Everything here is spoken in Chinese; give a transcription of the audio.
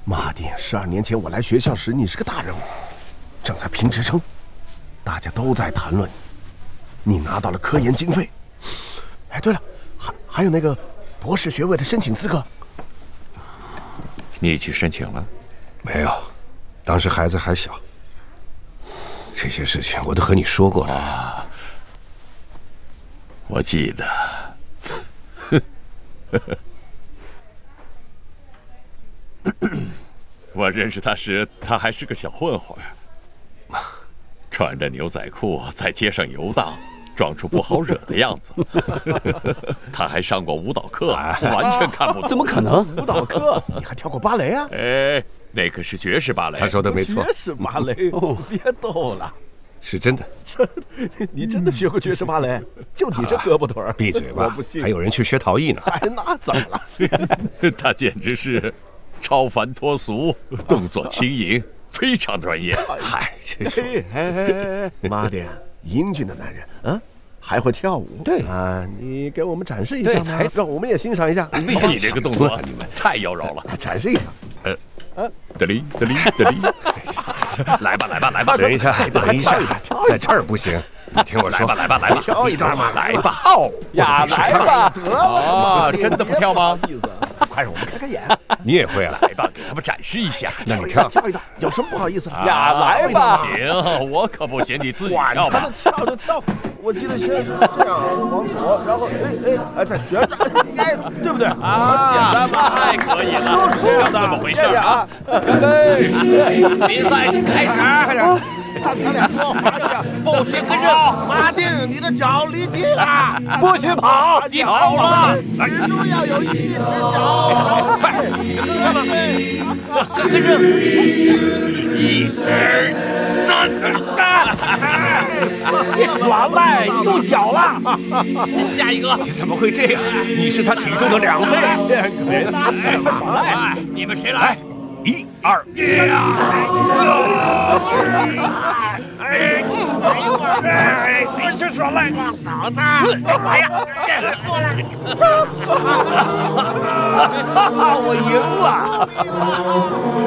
马丁，12年前我来学校时，你是个大人物，正在评职称，大家都在谈论你拿到了科研经费。哎，对了，还有那个博士学位的申请资格， 你去申请了？ 没有，当时孩子还小。这些事情我都和你说过了。 啊，我记得。我认识他时，他还是个小混混，穿着牛仔裤在街上游荡，装出不好惹的样子。他还上过舞蹈课，完全看不懂。 怎么可能？ 舞蹈课？你还跳过芭蕾啊？ 哎，那可是爵士芭蕾。 他说的没错， 爵士芭蕾，别逗了， 是真的。 你真的学过爵士芭蕾？就你这胳膊腿儿？ 闭嘴吧！ 我不信。 还有人去学陶艺呢。 哎，那怎么了？ 他简直是超凡脱俗，动作轻盈，非常专业。 嗨，这是哎，马丁，英俊的男人，嗯，还会跳舞。 对啊，你给我们展示一下对， 让我们也欣赏一下。 你这个动作太妖娆了。 展示一下。 得哩得哩得哩，来吧来吧来吧！ 等一下，在这儿不行。你听我说， 来吧来吧， 跳一段嘛， 来吧！ 呀，来吧！ 得了， 啊，真的不跳吗？ 意思，快让我们开开眼。 你也会啊？ 来吧，给他们展示一下。 那你跳跳一段，有什么不好意思的？ 呀，来吧！ 行，我可不行，你自己管跳吧。 他的，跳就跳。我记得先是这样往左，然后再旋转，哎，对不对？ 啊，太可以了， 就是这么回事啊！ 准备，比赛开始， 快点！他俩多滑一点， 不许跟着马丁，你的脚离地了， 不许跑！ 你跑了， 始终要有一只脚。 快，跟上吧，跟着，一时真的， 你耍赖，你用脚了！ 下一个， 你怎么会这样？你是他体重的2倍。 别拉扯， 他耍赖！ 你们谁来 ？1、2、 你去耍赖！ 嫂子，哎呀， 我赢了！